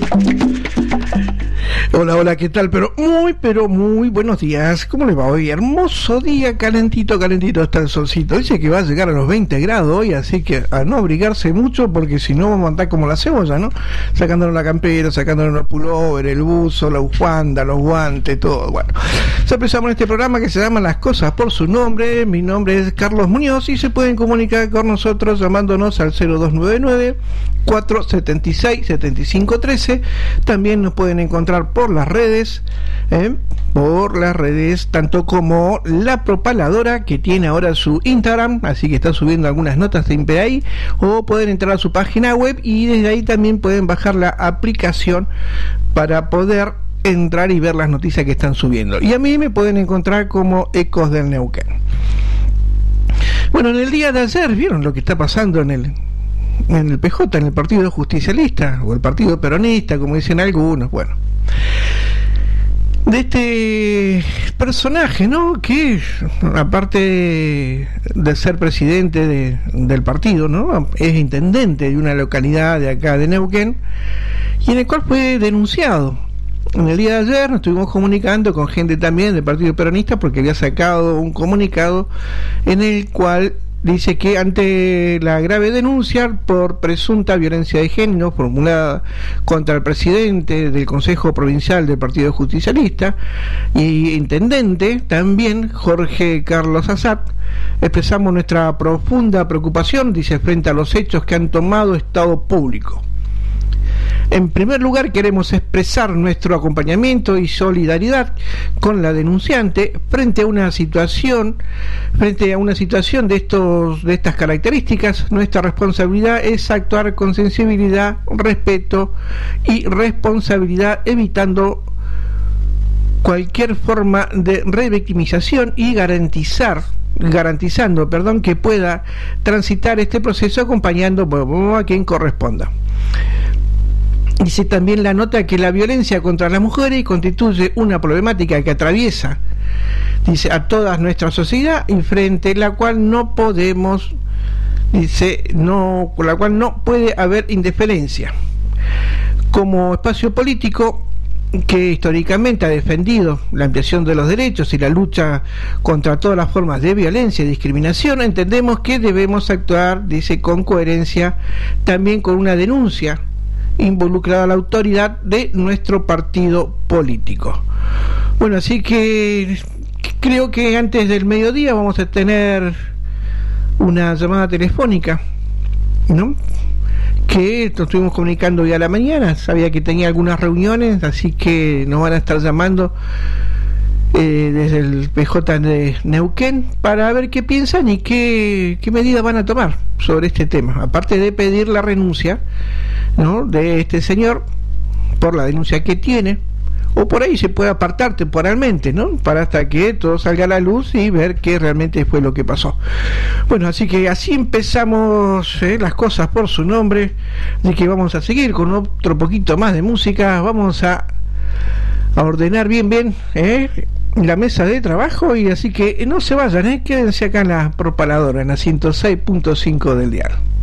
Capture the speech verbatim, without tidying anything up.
Hola, hola, ¿qué tal? Pero muy, pero muy buenos días. ¿Cómo le va hoy? Hermoso día, calentito, calentito está el solcito. Dice que va a llegar a los veinte grados hoy, así que a no abrigarse mucho, porque si no vamos a andar como la cebolla, ¿no? Sacándonos la campera, sacándonos los pullover, el buzo, la bufanda, los guantes, todo. Bueno, ya empezamos en este programa que se llama Las Cosas por su Nombre. Mi nombre es Carlos Muñoz y se pueden comunicar con nosotros llamándonos al cero dos nueve nueve, cuatro siete seis, siete cinco uno tres. También nos pueden encontrar por las redes, ¿eh? por las redes, tanto como La Propaladora, que tiene ahora su Instagram, así que está subiendo algunas notas siempre ahí, o pueden entrar a su página web y desde ahí también pueden bajar la aplicación para poder entrar y ver las noticias que están subiendo. Y a mí me pueden encontrar como Ecos del Neuquén. Bueno, en el día de ayer, ¿vieron lo que está pasando en el en el P J, en el Partido Justicialista o el Partido Peronista, como dicen algunos? Bueno, de este personaje, ¿no? Que aparte de ser presidente de, del partido, ¿no? Es intendente de una localidad de acá de Neuquén, y en el cual fue denunciado. En el día de ayer nos estuvimos comunicando con gente también del Partido Peronista, porque había sacado un comunicado en el cual dice que ante la grave denuncia por presunta violencia de género formulada contra el presidente del Consejo Provincial del Partido Justicialista y intendente también, Jorge Carlos Azat, expresamos nuestra profunda preocupación, dice, frente a los hechos que han tomado estado público. En primer lugar, queremos expresar nuestro acompañamiento y solidaridad con la denunciante frente a una situación, frente a una situación de estos, de estas características. Nuestra responsabilidad es actuar con sensibilidad, respeto y responsabilidad, evitando cualquier forma de revictimización y garantizar garantizando, perdón, que pueda transitar este proceso acompañando a quien corresponda. Dice también la nota que la violencia contra las mujeres constituye una problemática que atraviesa, dice, a toda nuestra sociedad y frente a la cual no podemos, dice, no, con la cual no puede haber indiferencia. Como espacio político que históricamente ha defendido la ampliación de los derechos y la lucha contra todas las formas de violencia y discriminación, entendemos que debemos actuar, dice, con coherencia, también con una denuncia involucrada a la autoridad de nuestro partido político. Bueno, así que creo que antes del mediodía vamos a tener una llamada telefónica, ¿no? Que nos estuvimos comunicando hoy a la mañana, sabía que tenía algunas reuniones, así que nos van a estar llamando eh, desde el P J de Neuquén para ver qué piensan y qué, qué medidas van a tomar sobre este tema, aparte de pedir la renuncia, ¿no?, de este señor por la denuncia que tiene, o por ahí se puede apartar temporalmente, ¿no?, para hasta que todo salga a la luz y ver qué realmente fue lo que pasó. Bueno, así que así empezamos eh, las cosas por su nombre, de que vamos a seguir con otro poquito más de música, vamos a, a ordenar bien bien eh, la mesa de trabajo, y así que no se vayan, eh, quédense acá en La Propaladora, en la ciento seis punto cinco del dial.